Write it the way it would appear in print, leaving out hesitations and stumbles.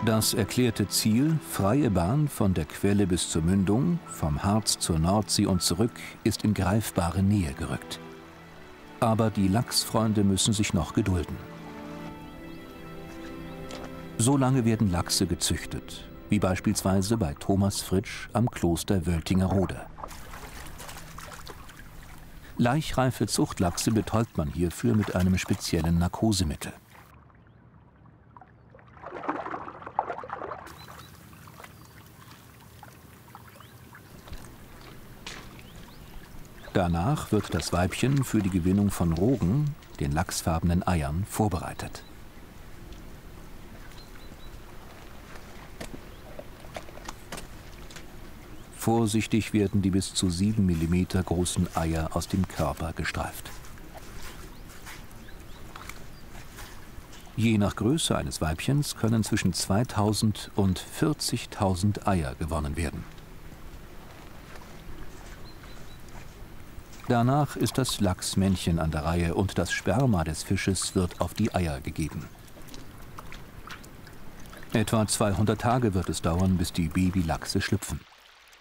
Das erklärte Ziel, freie Bahn von der Quelle bis zur Mündung, vom Harz zur Nordsee und zurück, ist in greifbare Nähe gerückt. Aber die Lachsfreunde müssen sich noch gedulden. So lange werden Lachse gezüchtet, wie beispielsweise bei Thomas Fritsch am Kloster Wöltingerode. Laichreife Zuchtlachse betäubt man hierfür mit einem speziellen Narkosemittel. Danach wird das Weibchen für die Gewinnung von Rogen, den lachsfarbenen Eiern, vorbereitet. Vorsichtig werden die bis zu 7 mm großen Eier aus dem Körper gestreift. Je nach Größe eines Weibchens können zwischen 2000 und 40.000 Eier gewonnen werden. Danach ist das Lachsmännchen an der Reihe und das Sperma des Fisches wird auf die Eier gegeben. Etwa 200 Tage wird es dauern, bis die Babylachse schlüpfen.